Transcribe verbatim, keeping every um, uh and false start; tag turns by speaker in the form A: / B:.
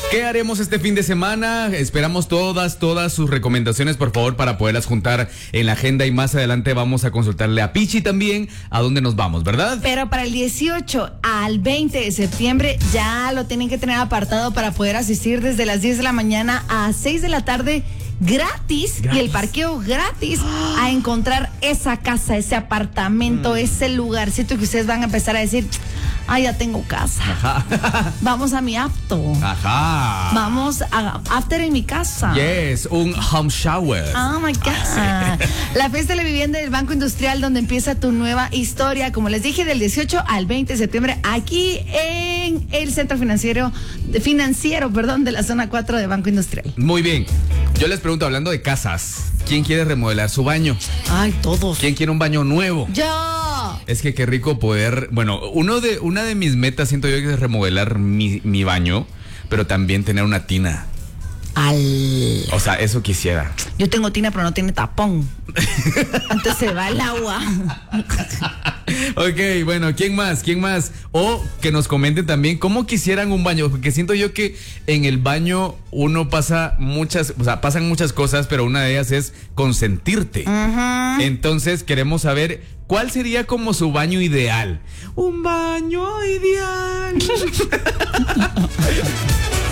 A: ¿Qué haremos este fin de semana? Esperamos todas, todas sus recomendaciones, por favor, para poderlas juntar en la agenda y más adelante vamos a consultarle a Pichi también a dónde nos vamos, ¿verdad?
B: Pero para el dieciocho al veinte de septiembre ya lo tienen que tener apartado para poder asistir desde las diez de la mañana a seis de la tarde. Gratis, gratis, y el parqueo gratis a encontrar esa casa, ese apartamento, mm. ese lugarcito que ustedes van a empezar a decir, ah, ya tengo casa. Ajá. Vamos a mi apto. Ajá. Vamos a after en mi casa.
A: Yes, un home shower.
B: Oh my God. Ah, sí. La fiesta de la vivienda del Banco Industrial, donde empieza tu nueva historia, como les dije, del dieciocho al veinte de septiembre, aquí en el centro financiero, financiero, perdón, de la zona cuatro de Banco Industrial.
A: Muy bien. Yo les pregunto, hablando de casas, ¿quién quiere remodelar su baño?
B: Ay, todos.
A: ¿Quién quiere un baño nuevo?
B: Yo.
A: Es que qué rico poder, bueno, uno de, una de mis metas siento yo que es remodelar mi, mi baño, pero también tener una tina.
B: Al...
A: O sea, eso quisiera.
B: Yo tengo tina, pero no tiene tapón. Entonces se va el agua.
A: Ok, bueno, ¿quién más? ¿Quién más? O que nos comenten también cómo quisieran un baño, porque siento yo que en el baño uno pasa muchas, o sea, pasan muchas cosas, pero una de ellas es consentirte. Uh-huh. Entonces queremos saber cuál sería como su baño ideal. Un baño ideal.